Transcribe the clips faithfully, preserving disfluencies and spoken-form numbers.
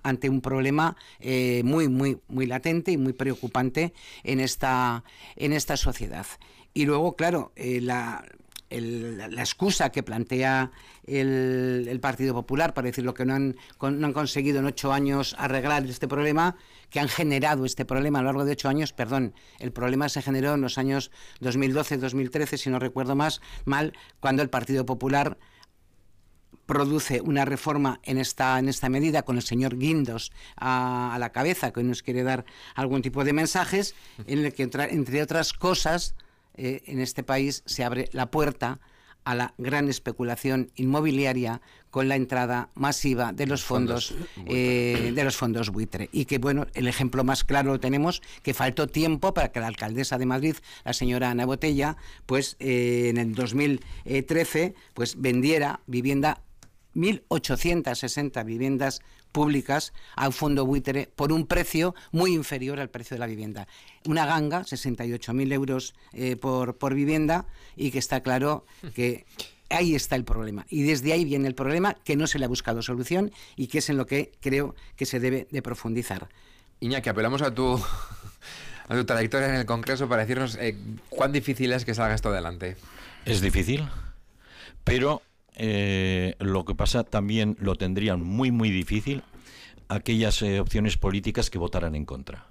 ante un problema eh, muy, muy, muy latente y muy preocupante en esta, en esta sociedad. Y luego, claro, eh, la... El, la excusa que plantea el, el Partido Popular para decir lo que no han, con, no han conseguido en ocho años arreglar este problema, que han generado este problema a lo largo de ocho años, perdón, el problema se generó en los años dos mil doce dos mil trece, si no recuerdo más mal, cuando el Partido Popular produce una reforma en esta, en esta medida con el señor Guindos a, a la cabeza, que hoy nos quiere dar algún tipo de mensajes, en el que, entre otras cosas, Eh, en este país se abre la puerta a la gran especulación inmobiliaria con la entrada masiva de los fondos, fondos eh, de los fondos buitre. Y que, bueno, el ejemplo más claro lo tenemos, que faltó tiempo para que la alcaldesa de Madrid, la señora Ana Botella, pues eh, en el dos mil trece pues vendiera vivienda, mil ochocientas sesenta viviendas públicas a un fondo buitre por un precio muy inferior al precio de la vivienda. Una ganga, sesenta y ocho mil euros eh, por, por vivienda, y que está claro que ahí está el problema. Y desde ahí viene el problema, que no se le ha buscado solución y que es en lo que creo que se debe de profundizar. Iñaki, apelamos a tu, a tu trayectoria en el Congreso para decirnos eh, cuán difícil es que salga esto adelante. Es difícil, pero... Eh, lo que pasa también lo tendrían muy muy difícil aquellas eh, opciones políticas que votaran en contra.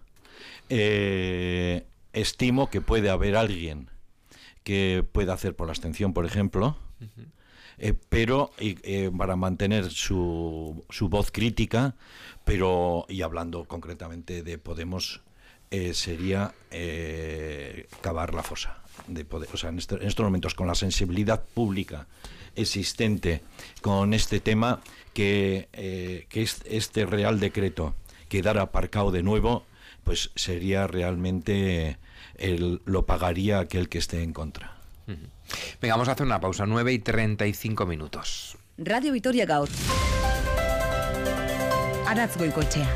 Eh, estimo que puede haber alguien que pueda hacer por la abstención, por ejemplo, uh-huh. eh, pero eh, para mantener su, su voz crítica, pero y hablando concretamente de Podemos, eh, sería eh, cavar la fosa de poder, o sea, en, este, en estos momentos, con la sensibilidad pública existente con este tema, que, eh, que este Real Decreto quedara aparcado de nuevo, pues sería realmente, el, lo pagaría aquel que esté en contra. Uh-huh. Venga, vamos a hacer una pausa, nueve y treinta y cinco minutos. Radio Vitoria Gaur. Aratz Goikoetxea.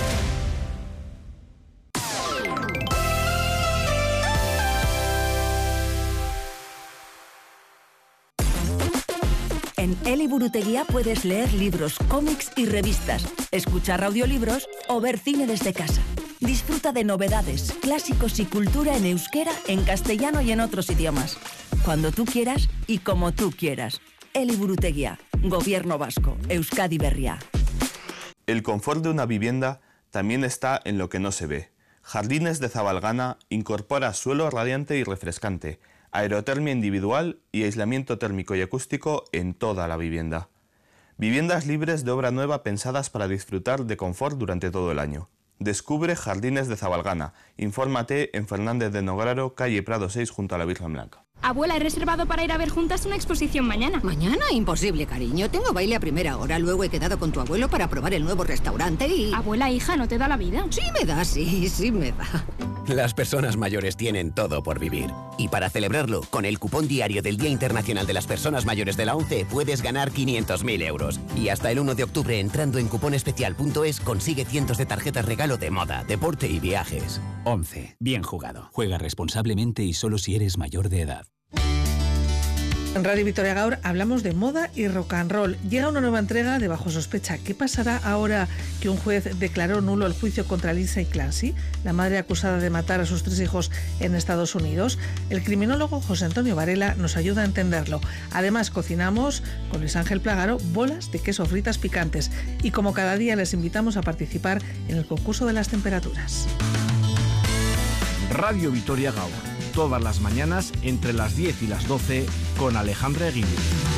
En Eliburuteguía puedes leer libros, cómics y revistas, escuchar audiolibros o ver cine desde casa. Disfruta de novedades, clásicos y cultura en euskera, en castellano y en otros idiomas. Cuando tú quieras y como tú quieras. Eliburuteguía, Gobierno Vasco, Euskadi Berria. El confort de una vivienda también está en lo que no se ve. Jardines de Zabalgana incorpora suelo radiante y refrescante, aerotermia individual y aislamiento térmico y acústico en toda la vivienda. Viviendas libres de obra nueva pensadas para disfrutar de confort durante todo el año. Descubre Jardines de Zabalgana. Infórmate en Fernández de Nograro, calle Prado seis, junto a la Virgen Blanca. Abuela, he reservado para ir a ver juntas una exposición mañana. ¿Mañana? Imposible, cariño. Tengo baile a primera hora. Luego he quedado con tu abuelo para probar el nuevo restaurante y... Abuela, hija, ¿no te da la vida? Sí me da, sí, sí me da. Las personas mayores tienen todo por vivir. Y para celebrarlo, con el cupón diario del Día Internacional de las Personas Mayores de la ONCE puedes ganar quinientos mil euros. Y hasta el uno de octubre, entrando en cuponespecial punto es, consigue cientos de tarjetas regalo de moda, deporte y viajes. ONCE. Bien jugado. Juega responsablemente y solo si eres mayor de edad. En Radio Vitoria Gaur hablamos de moda y rock and roll. Llega una nueva entrega de Bajo Sospecha. ¿Qué pasará ahora que un juez declaró nulo el juicio contra Lindsay Clancy, la madre acusada de matar a sus tres hijos en Estados Unidos? El criminólogo José Antonio Varela nos ayuda a entenderlo. Además, cocinamos con Luis Ángel Plagaro bolas de queso fritas picantes. Y como cada día, les invitamos a participar en el concurso de las temperaturas. Radio Vitoria Gaur. Todas las mañanas entre las diez y las doce con Alejandra Eguiluz.